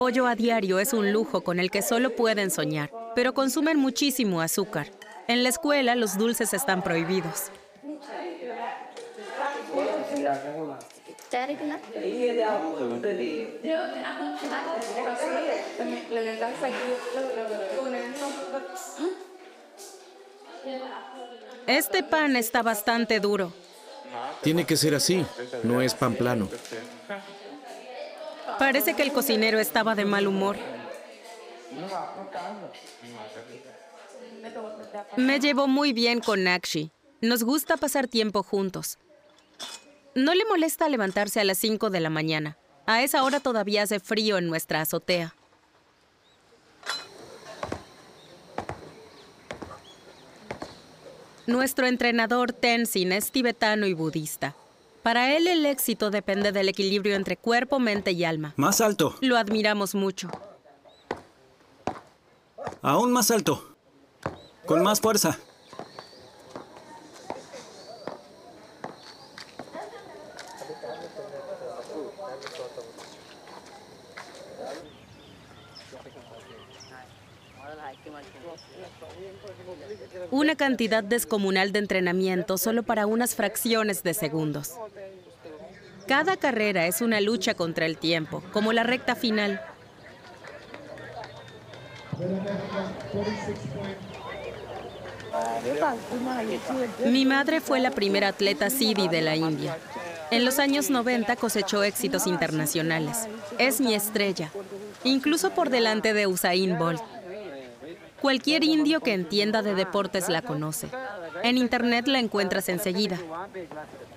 Pollo a diario es un lujo con el que solo pueden soñar, pero consumen muchísimo azúcar. En la escuela, los dulces están prohibidos. Este pan está bastante duro. Tiene que ser así, no es pan plano. Parece que el cocinero estaba de mal humor. Me llevo muy bien con Nakshi. Nos gusta pasar tiempo juntos. No le molesta levantarse a las 5 de la mañana. A esa hora todavía hace frío en nuestra azotea. Nuestro entrenador Tenzin es tibetano y budista. Para él el éxito depende del equilibrio entre cuerpo, mente y alma. Más alto. Lo admiramos mucho. Aún más alto. Con más fuerza. Una cantidad descomunal de entrenamiento solo para unas fracciones de segundos. Cada carrera es una lucha contra el tiempo, como la recta final. Mi madre fue la primera atleta Siddhi de la India. En los años 90 cosechó éxitos internacionales. Es mi estrella, incluso por delante de Usain Bolt. Cualquier indio que entienda de deportes la conoce. En internet la encuentras enseguida.